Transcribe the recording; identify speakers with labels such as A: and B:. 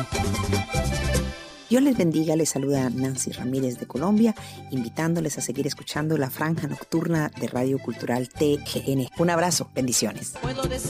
A: Dios les bendiga, les saluda Nancy Ramírez de Colombia, invitándoles a seguir escuchando la franja nocturna de Radio Cultural TGN. Un abrazo, bendiciones.